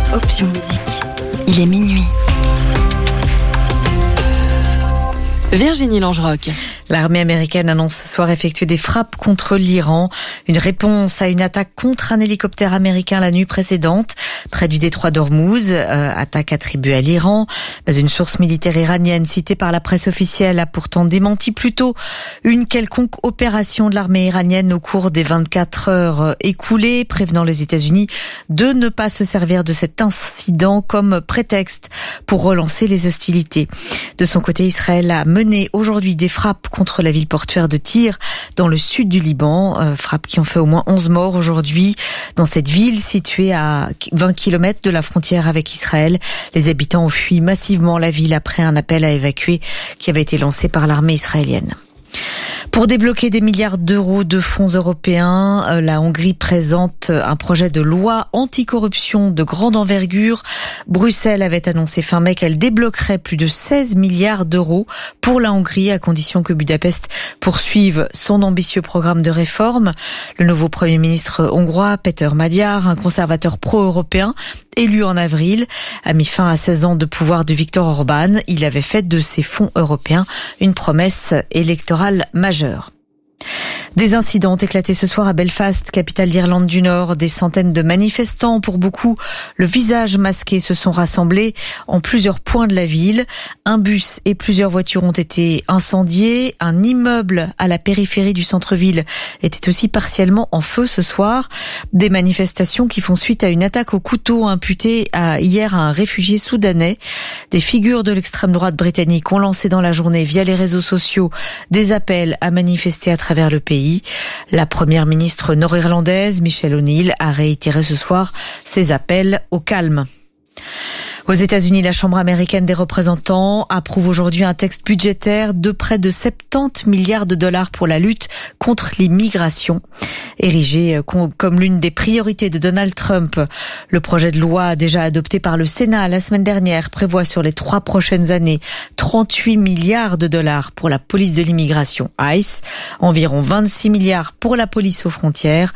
Option Musique. Il est minuit. Virginie Langerock. L'armée américaine annonce ce soir effectuer des frappes contre l'Iran. Une réponse à une attaque contre un hélicoptère américain la nuit précédente, près du détroit d'Ormuz, attaque attribuée à l'Iran. Mais une source militaire iranienne citée par la presse officielle a pourtant démenti plus tôt une quelconque opération de l'armée iranienne au cours des 24 heures écoulées, prévenant les États-Unis de ne pas se servir de cet incident comme prétexte pour relancer les hostilités. De son côté, Israël a mené aujourd'hui des frappes contre la ville portuaire de Tyr, dans le sud du Liban. Frappes qui ont fait au moins 11 morts aujourd'hui dans cette ville située à 20 km de la frontière avec Israël. Les habitants ont fui massivement la ville après un appel à évacuer qui avait été lancé par l'armée israélienne. Pour débloquer des milliards d'euros de fonds européens, la Hongrie présente un projet de loi anticorruption de grande envergure. Bruxelles avait annoncé fin mai qu'elle débloquerait plus de 16 milliards d'euros pour la Hongrie à condition que Budapest poursuive son ambitieux programme de réforme. Le nouveau Premier ministre hongrois, Péter Magyar, un conservateur pro-européen, élu en avril, a mis fin à 16 ans de pouvoir de Viktor Orban. Il avait fait de ces fonds européens une promesse électorale majeure. Des incidents ont éclaté ce soir à Belfast, capitale d'Irlande du Nord. Des centaines de manifestants, pour beaucoup le visage masqué, se sont rassemblés en plusieurs points de la ville. Un bus et plusieurs voitures ont été incendiés. Un immeuble à la périphérie du centre-ville était aussi partiellement en feu ce soir. Des manifestations qui font suite à une attaque au couteau imputée hier à un réfugié soudanais. Des figures de l'extrême droite britannique ont lancé dans la journée via les réseaux sociaux des appels à manifester à travers le pays. La première ministre nord-irlandaise, Michelle O'Neill, a réitéré ce soir ses appels au calme. Aux États-Unis, la Chambre américaine des représentants approuve aujourd'hui un texte budgétaire de près de 70 milliards de dollars pour la lutte contre l'immigration. Érigé comme l'une des priorités de Donald Trump, le projet de loi déjà adopté par le Sénat la semaine dernière prévoit sur les 3 prochaines années 38 milliards de dollars pour la police de l'immigration ICE, environ 26 milliards pour la police aux frontières